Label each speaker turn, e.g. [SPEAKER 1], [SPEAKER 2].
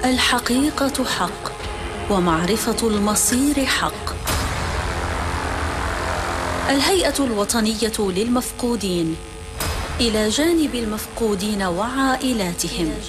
[SPEAKER 1] الحقيقة حق، ومعرفة المصير حق. الهيئة الوطنية للمفقودين، إلى جانب المفقودين وعائلاتهم.